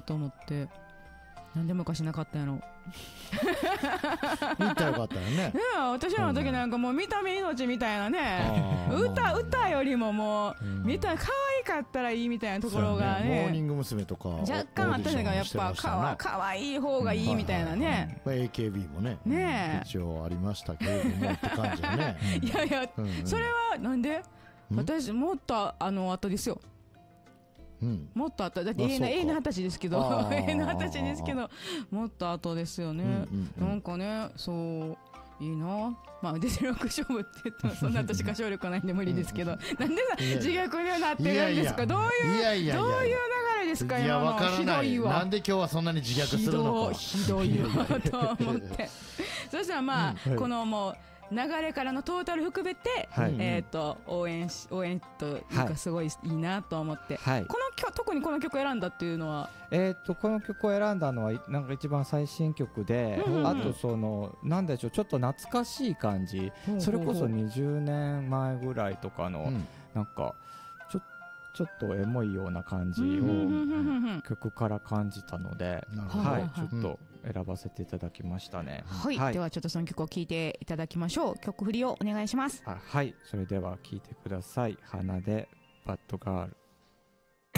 と思って、なんで昔なかったんやろ。 言ったらよかったよね。 私らの時なんかもう見た目命みたいなね、歌よりももう見た可愛かったらいいみたいなところがね、 モーニング娘。とか若干あったのがやっぱ可愛い方がいいみたいなね。 AKB もね一応ありましたけれどもって感じよね。 いやいや、それはなんで、私もっと後ですよ。もっと後だって永遠の20歳ですけど永遠の20歳ですけど、もっと後ですよね。なんかね、そういいな。まあ実力勝負って言ってもそんな私歌唱力ないんで無理ですけど、なんで自虐になってるんですか。どういう流れですか。 いやわからない。 ひどいわ。 なんで今日はそんなに自虐するのか。 ひどいわと思って。そしたらまあこのもう流れからのトータル含めて、応援というかすごいいいなと思って、特にこの曲を選んだっていうのは、 この曲を選んだのはなんか一番最新曲で、あとそのなんでしょう、ちょっと懐かしい感じ、それこそ20年前ぐらいとかのなんかちょっとエモいような感じを曲から感じたので、ちょっと選ばせていただきましたね。 ではちょっとその曲を聴いていただきましょう。曲振りをお願いします。 はい、それでは聴いてください。花でバッドガール。